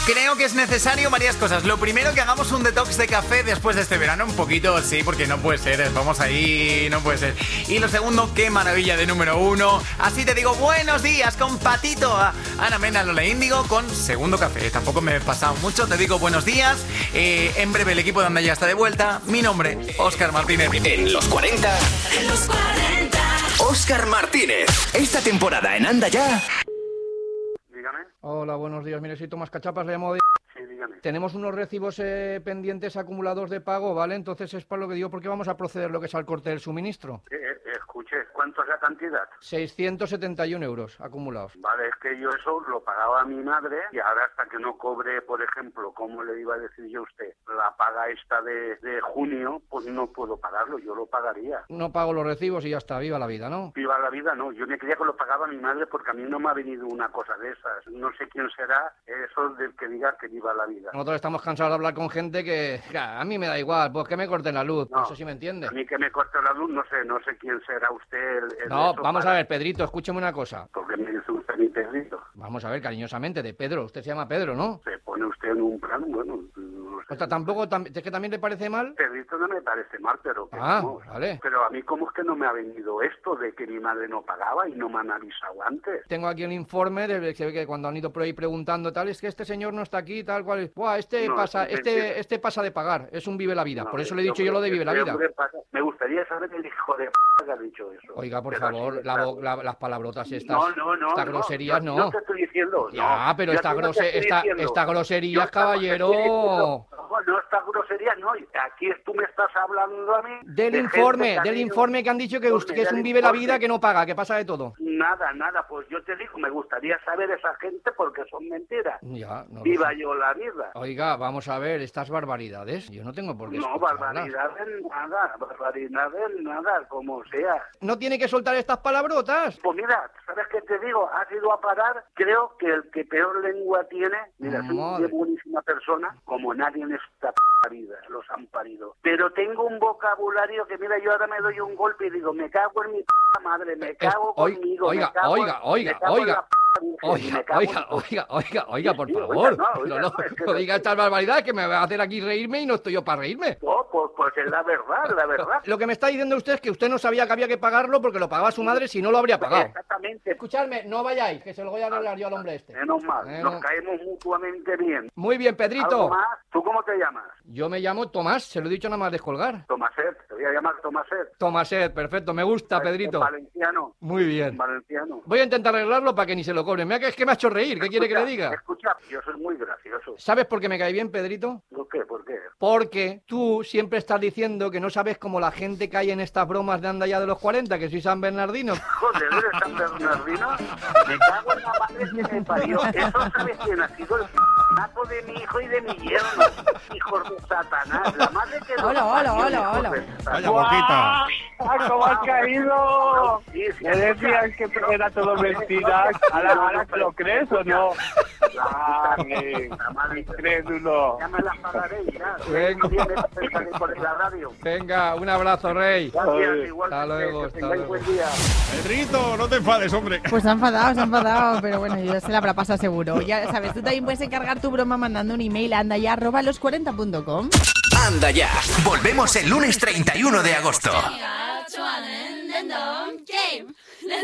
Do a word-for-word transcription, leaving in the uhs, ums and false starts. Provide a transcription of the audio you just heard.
Creo que es necesario varias cosas. Lo primero, que hagamos un detox de café después de este verano. Un poquito, sí, porque no puede ser. Vamos ahí, no puede ser. Y lo segundo, qué maravilla de número uno. Así te digo, buenos días con Patito, a Ana Mena, Lola Índigo, con segundo café. Tampoco me he pasado mucho, te digo buenos días. Eh, en breve el equipo de Anda Ya está de vuelta. Mi nombre, Óscar Martínez. En los cuarenta. En los cuarenta. Óscar Martínez. Esta temporada en Anda Ya. Hola, buenos días. Mire, soy Tomás Cachapas, le llamo de... Sí, dígame. Tenemos unos recibos eh, pendientes acumulados de pago, ¿vale? Entonces es para lo que digo, porque vamos a proceder lo que es al corte del suministro. Eh, eh, escuche, ¿cuánto es la cantidad? seiscientos setenta y un euros acumulados. Vale, es que yo eso lo pagaba a mi madre y ahora hasta que no cobre, por ejemplo, como le iba a decir yo a usted, la paga esta de, de junio, pues no puedo pagarlo, yo lo pagaría. No pago los recibos y ya está, viva la vida, ¿no? Viva la vida, no, yo me creía que lo pagaba mi madre porque a mí no me ha venido una cosa de esas. No sé quién será eso del que diga que viva la vida. Nosotros estamos cansados de hablar con gente que, ja, a mí me da igual, pues que me corten la luz, no, no sé si me entiende. A mí que me corte la luz, no sé, no sé quién será usted el... el no, vamos para... a ver, Pedrito, escúcheme una cosa. ¿Por qué me dice usted mi Pedrito? Vamos a ver, cariñosamente, de Pedro, usted se llama Pedro, ¿no? Se pone usted en un plan, bueno, no sé. O sea, tampoco, tam... ¿es que también le parece mal? Pedrito no me parece mal, pero... Que ah, no. vale. Pero a mí como es que no me ha venido esto de que mi madre no pagaba y no me han avisado antes. Tengo aquí un informe de que, que cuando han ido por ahí preguntando tal, es que este señor no está aquí, tal cual. Buah, este no, pasa, este, este pasa de pagar, es un vive la vida. No, por eso le he dicho yo lo de vive la vida. Me gustaría saber el hijo de p que ha dicho eso. Oiga, por pero favor, la, la, las palabrotas estas, no, no, no, estas no, groserías no. no. Yo te estoy diciendo. Ya, no, pero estas grose, esta, esta groserías, caballero. No, no, estas groserías no. Aquí tú me estás hablando a mí. Del informe, del informe que han dicho que, usted, que es un vive la vida que no paga, que pasa de todo. Nada, nada, pues yo te digo, me gustaría saber esa gente porque son mentiras. Ya, no Viva yo la vida. Oiga, vamos a ver, estas barbaridades, yo no tengo por qué No, barbaridades nada, barbaridades nada, como sea. ¿No tiene que soltar estas palabrotas? Pues mira, ¿sabes qué te digo? Has ido a parar, creo que el que peor lengua tiene, mira, soy una buenísima persona, como nadie en esta p vida, los han parido. Pero tengo un vocabulario que, mira, yo ahora me doy un golpe y digo, me cago en mi p madre, me cago es, conmigo, oiga, me cago oiga, en, oiga, me cago oiga. en la p Oiga, oiga, oiga, oiga, oiga, por favor. No, oiga, no, no, es que no diga estas barbaridades que me va a hacer aquí reírme y no estoy yo para reírme. No, pues, pues es la verdad, la verdad. Lo que me está diciendo usted es que usted no sabía que había que pagarlo porque lo pagaba su madre, si no lo habría pagado. Exactamente. Escuchadme, no vayáis, que se lo voy a arreglar yo al hombre este. Menos mal, eh, nos no. caemos mutuamente bien. Muy bien, Pedrito. ¿Algo más? ¿Tú cómo te llamas? Yo me llamo Tomás, se lo he dicho nada más descolgar. Tomaset, te voy a llamar Tomaset. Tomaset, perfecto, me gusta, pues, Pedrito. Valenciano. Muy bien. Valenciano. Voy a intentar arreglarlo para que ni se lo cobren. Mira que es que me ha hecho reír, ¿qué escucha, quiere que le diga? Escucha, yo soy muy gracioso. ¿Sabes por qué me cae bien, Pedrito? ¿Por qué? ¿Por qué? Porque tú siempre estás diciendo que no sabes cómo la gente cae en estas bromas de Anda Ya de los cuarenta, que soy San Bernardino. Joder, ¿eres San Bernardino? Me cago en la madre que me parió. Eso sabes quién ha sido el p***azo de mi hijo y de mi yerno. Hijos de Satanás. La madre que lo Hola, hola, hola, hola. Vaya boquita. ¿Cómo has caído? Sí, sí, me decían que era todo mentira. ¿Ahora, ahora te lo crees o no? Dale, incrédulo. Ya me las pagaré ya. Venga. Por la radio. Venga, un abrazo, Rey. Gracias, igual. Hasta luego, hasta luego. Buen día. Pedrito, no te enfades, hombre. Pues se ha enfadado, se ha enfadado, pero bueno, yo se la habrá pasado seguro. Ya sabes, tú también puedes encargar tu broma mandando un email a andaya arroba los cuarenta punto com. Anda Ya. Volvemos el lunes treinta y uno de agosto.